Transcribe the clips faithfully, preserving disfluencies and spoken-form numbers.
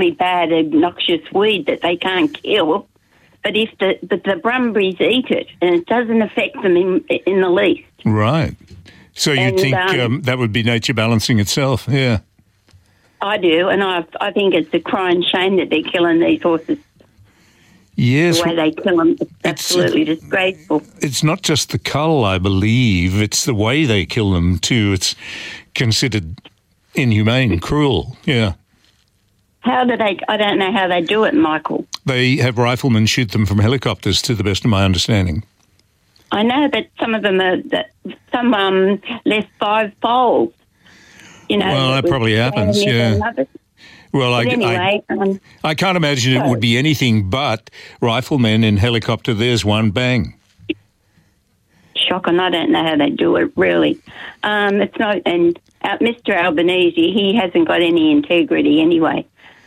really bad, obnoxious weed that they can't kill. But if the but the Brumbies eat it, and it doesn't affect them in in the least. Right. So you And, think um, um, that would be nature balancing itself? Yeah. I do, and I I think it's a crying shame that they're killing these horses. Yes. The way they kill them, it's absolutely disgraceful. It's not just the cull, I believe. It's the way they kill them too. It's considered inhumane, cruel. Yeah. How do they? I don't know how they do it, Michael. They have riflemen shoot them from helicopters, to the best of my understanding. I know, but some of them are that some um left five foals. You know, Well, that was probably happens, standing yeah. in another- Well, I, But anyway, I, um, I can't imagine it would be anything but riflemen in helicopter. There's one, bang. shocking. I don't know how they do it, really. Um, it's not, and uh, Mister Albanese, he hasn't got any integrity anyway.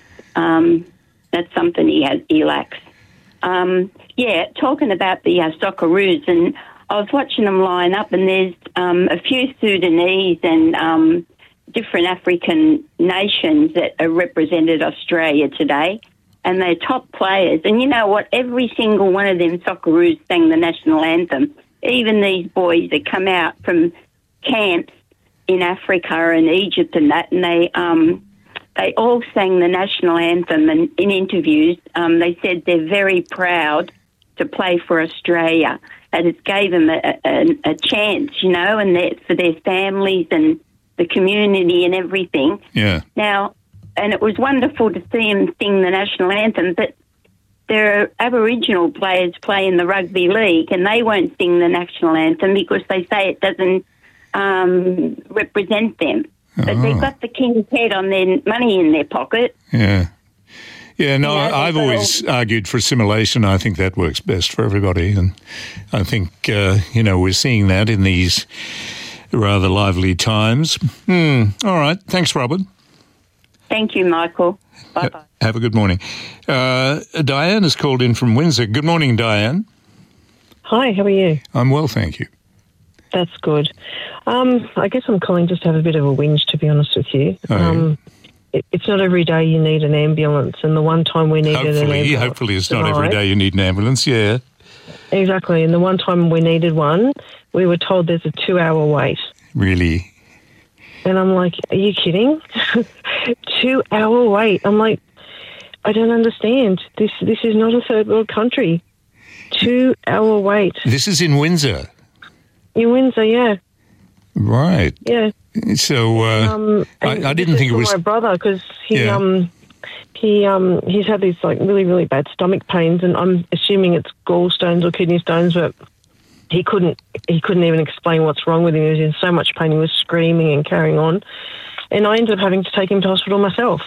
Um, that's something he has, he lacks. Um, yeah, talking about the uh, Socceroos, and I was watching them line up, and there's um, a few Sudanese and um, different African nations that are represented Australia today, and they're top players. And you know what? Every single one of them Socceroos sang the national anthem. Even these boys that come out from camps in Africa and Egypt and that, and they um, they all sang the national anthem. And in interviews, um, they said they're very proud to play for Australia, and it gave them a, a, a chance, you know, and their, for their families and the community and everything. Yeah. Now, and it was wonderful to see them sing the national anthem, but there are Aboriginal players play in the rugby league, and they won't sing the national anthem because they say it doesn't um, represent them. But Oh. they've got the king's head on their money in their pocket. Yeah. Yeah, no, Yeah, I've they've got always argued for assimilation. I think that works best for everybody. And I think, uh, you know, we're seeing that in these rather lively times. Hmm. All right. Thanks, Robert. Thank you, Michael. Bye-bye. Have a good morning. Uh, Diane has called in from Windsor. Good morning, Diane. Hi, how are you? I'm well, thank you. That's good. Um, I guess I'm calling just to have a bit of a whinge, to be honest with you. Oh, yeah. um, it, it's not every day you need an ambulance, and the one time we needed an Hopefully, ambulance... hopefully it's not every tonight- day you need an ambulance, yeah. Exactly, and the one time we needed one, we were told there's a two-hour wait. Really. And I'm like, are you kidding? Two-hour wait. I'm like, I don't understand. This this is not a third world country. Two-hour wait. This is in Windsor. In Windsor, yeah. Right. Yeah. So uh, Um, I, and I didn't this think is it for was... my brother, because he Yeah. um he um he's had these like really really bad stomach pains, and I'm assuming it's gallstones or kidney stones, but he couldn't he couldn't even explain what's wrong with him. He was in so much pain, he was screaming and carrying on, and I ended up having to take him to hospital myself.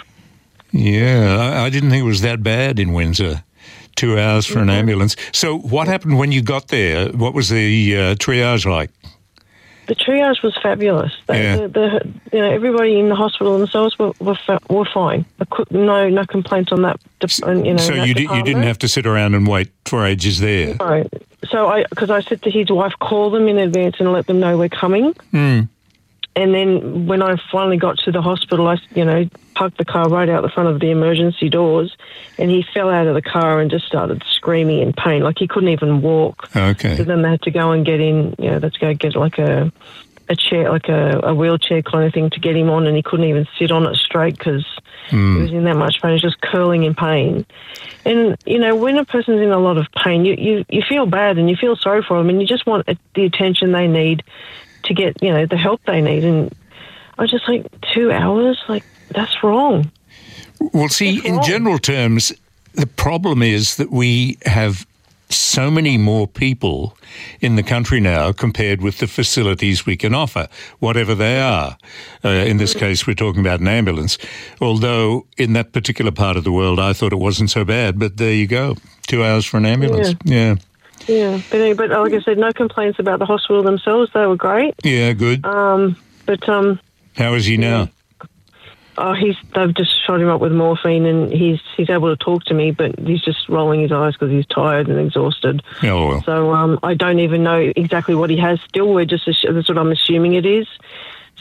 Yeah, I, I didn't think it was that bad in Windsor. Two hours for an ambulance. So what happened when you got there? What was the uh, triage like? The triage was fabulous. The, Yeah. the, the, you know, everybody in the hospital themselves were were, fa- were fine. I could, no no complaints on that. de- You know, So that you, di- you didn't department. have to sit around and wait for ages there? No. So I, because I said to his wife, call them in advance and let them know we're coming. Mm. And then when I finally got to the hospital, I, you know, parked the car right out the front of the emergency doors, and he fell out of the car and just started screaming in pain, like he couldn't even walk. Okay. So then they had to go and get in, you know, let's go get like a a chair, like a, a wheelchair kind of thing to get him on, and he couldn't even sit on it straight because Mm. he was in that much pain. He was just curling in pain. And, you know, when a person's in a lot of pain, you, you, you feel bad and you feel sorry for them, and you just want the attention they need to get, you know, the help they need. And I was just like, two hours? Like, that's wrong. Well, see, That's in wrong. general terms, the problem is that we have so many more people in the country now compared with the facilities we can offer, whatever they are. Uh, in this case, we're talking about an ambulance. Although in that particular part of the world, I thought it wasn't so bad. But there you go, two hours for an ambulance. Yeah, Yeah. But, but like I said, no complaints about the hospital themselves. They were great. yeah, good. Um, but... um. How is he now? Oh, he's they've just shot him up with morphine, and he's he's able to talk to me, but he's just rolling his eyes because he's tired and exhausted. Oh, well. So um, I don't even know exactly what he has still. We're just assu- that's what I'm assuming it is.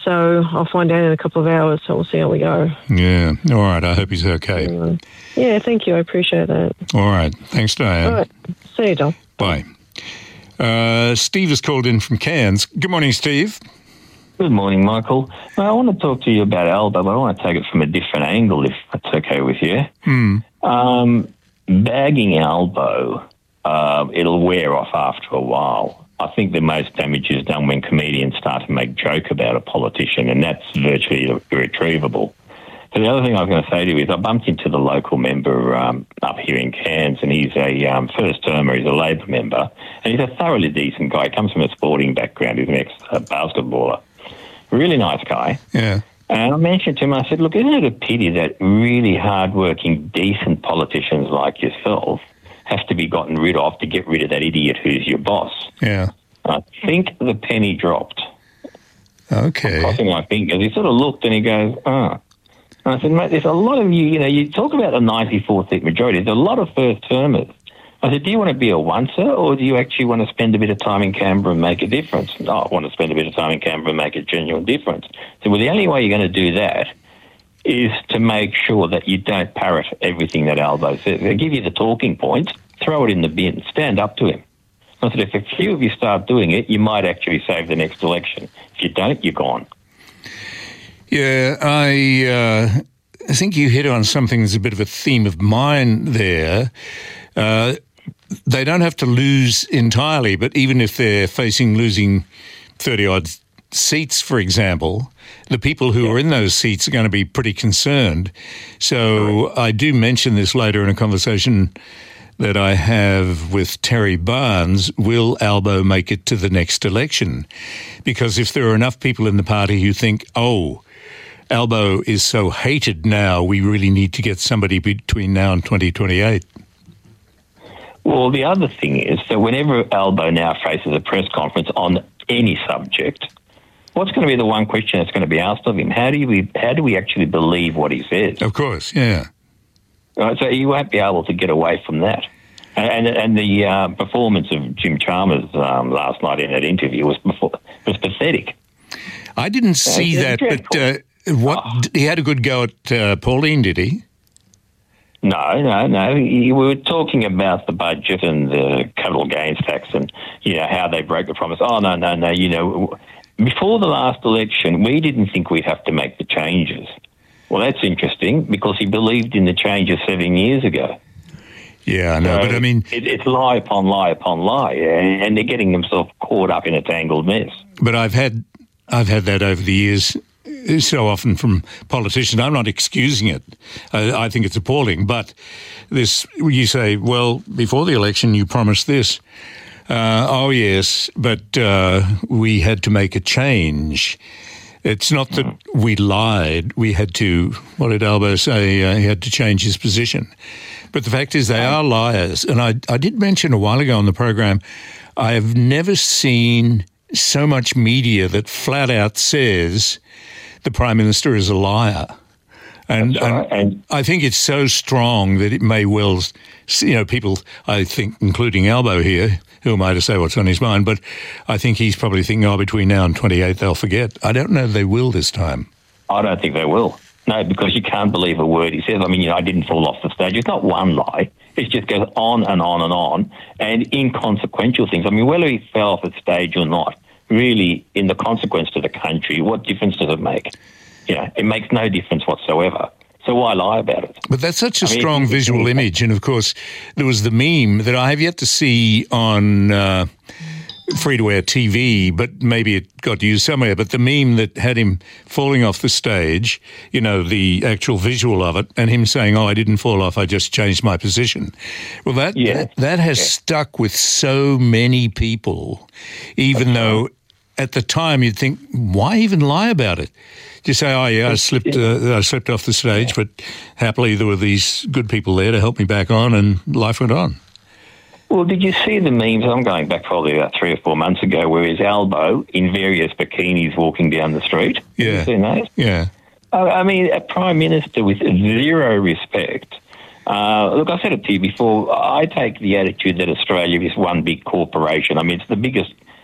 So I'll find out in a couple of hours, so we'll see how we go. Yeah. All right. I hope he's okay. Anyway. Yeah, thank you. I appreciate that. All right. Thanks, Diane. All right. See you, Dom. Bye. Uh, Steve has called in from Cairns. Good morning, Steve. Good morning, Michael. I want to talk to you about Albo, but I want to take it from a different angle, if that's okay with you. Hmm. Um, bagging Albo, uh, it'll wear off after a while. I think the most damage is done when comedians start to make joke about a politician, and that's virtually irretrievable. So the other thing I was going to say to you is I bumped into the local member um, up here in Cairns, and he's a um, first-termer, he's a Labor member, and he's a thoroughly decent guy. He comes from a sporting background, he's an ex-basketballer. Really nice guy. Yeah. And I mentioned to him, I said, look, isn't it a pity that really hard-working, decent politicians like yourself have to be gotten rid of to get rid of that idiot who's your boss? Yeah. I think the penny dropped. Okay. I'm crossing my fingers. He sort of looked and he goes, oh. And I said, mate, there's a lot of you, you know, you talk about the ninety-four seat majority. There's a lot of first-termers. I said, do you want to be a oncer or do you actually want to spend a bit of time in Canberra and make a difference? No, I want to spend a bit of time in Canberra and make a genuine difference. So, well, the only way you're going to do that is to make sure that you don't parrot everything that Albo says. They give you the talking points, throw it in the bin, stand up to him. I said, if a few of you start doing it, you might actually save the next election. If you don't, you're gone. Yeah, I, uh, I think you hit on something that's a bit of a theme of mine there. Uh, they don't have to lose entirely, but even if they're facing losing thirty-odd seats, for example, the people who yeah. are in those seats are going to be pretty concerned. So right. I do mention this later in a conversation that I have with Terry Barnes. Will Albo make it to the next election? Because if there are enough people in the party who think, oh, Albo is so hated now, we really need to get somebody between now and twenty twenty-eight. Well, the other thing is that whenever Albo now faces a press conference on any subject, what's going to be the one question that's going to be asked of him? How do we, how do we actually believe what he says? Of course, yeah. Right, so you won't be able to get away from that. And and, and the uh, performance of Jim Chalmers um, last night in that interview was before, was pathetic. I didn't see uh, that, but uh, what oh. he had a good go at uh, Pauline, did he? No, no, no. We were talking about the budget and the capital gains tax and, you know, how they broke the promise. Oh, no, no, no, you know, before the last election, we didn't think we'd have to make the changes. Well, that's interesting because he believed in the changes seven years ago. Yeah, I know, so but I mean... It, it's lie upon lie upon lie, and they're getting themselves caught up in a tangled mess. But I've had, I've had that over the years so often from politicians. I'm not excusing it. I, I think it's appalling. But this, you say, well, before the election, you promised this. Uh, oh, yes, but uh, we had to make a change. It's not that we lied. We had to, what did Albo say? Uh, he had to change his position. But the fact is they are liars. And I, I did mention a while ago on the program, I have never seen so much media that flat out says the Prime Minister is a liar. And, right. and, and I think it's so strong that it may well, you know, people, I think, including Albo here, who am I to say what's on his mind, but I think he's probably thinking, oh, between now and twenty-eight, they'll forget. I don't know if they will this time. I don't think they will. No, because you can't believe a word he says. I mean, you know, I didn't fall off the stage. It's not one lie. It just goes on and on and on, and inconsequential things. I mean, whether he fell off the stage or not, really, in the consequence to the country, what difference does it make? You know, it makes no difference whatsoever. So why lie about it? But that's such a I mean, strong visual image. And, of course, there was the meme that I have yet to see on uh, free-to-air T V, but maybe it got used somewhere. But the meme that had him falling off the stage, you know, the actual visual of it, and him saying, oh, I didn't fall off, I just changed my position. Well, that yeah. that, that has yeah. stuck with so many people, even though at the time you'd think, why even lie about it? Just say, oh, yeah, I slipped uh, I slipped off the stage, yeah. but happily there were these good people there to help me back on, and life went on. Well, did you see the memes? I'm going back probably about three or four months ago, where his Albo in various bikinis walking down the street. Yeah. Have you seen those? Yeah. I mean, a Prime Minister with zero respect. Uh, look, I said it to you before, I take the attitude that Australia is one big corporation. I mean, it's the biggest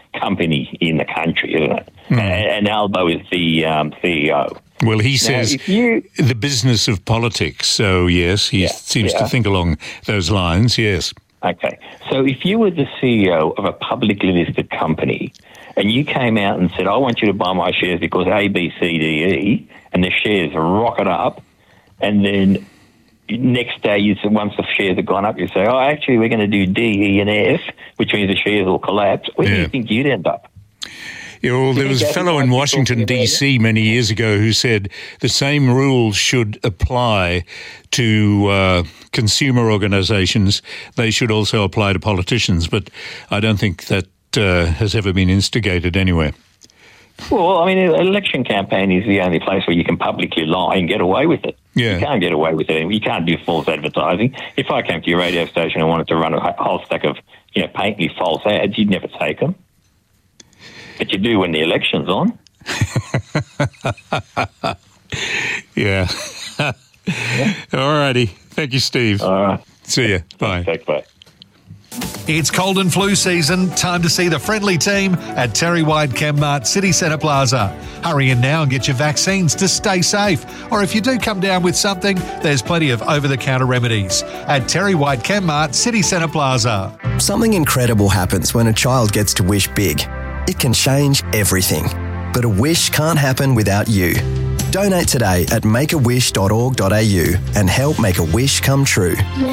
company in the country, isn't it? Mm. And Albo is the um, C E O. Well, he says now, you, the business of politics. So, yes, he yeah, seems yeah. to think along those lines, yes. Okay. So if you were the C E O of a publicly listed company and you came out and said, I want you to buy my shares because A, B, C, D, E, and the shares rocket up, and then next day, you once the shares have gone up, you say, oh, actually, we're going to do D, E, and F, which means the shares will collapse. Where yeah. do you think you'd end up? Yeah, well, there was a fellow in Washington, D C many years ago who said the same rules should apply to uh, consumer organisations. They should also apply to politicians. But I don't think that uh, has ever been instigated anywhere. Well, I mean, an election campaign is the only place where you can publicly lie and get away with it. Yeah. You can't get away with it. You can't do false advertising. If I came to your radio station and wanted to run a whole stack of, you know, patently false ads, you'd never take them. But you do when the election's on. yeah. yeah. All righty. Thank you, Steve. All right. See you. Bye. Thanks, bye. It's cold and flu season. Time to see the friendly team at Terry White Chemmart City Centre Plaza. Hurry in now and get your vaccines to stay safe. Or if you do come down with something, there's plenty of over-the-counter remedies at Terry White Chemmart City Centre Plaza. Something incredible happens when a child gets to wish big. It can change everything. But a wish can't happen without you. Donate today at make a wish dot org dot a u and help make a wish come true.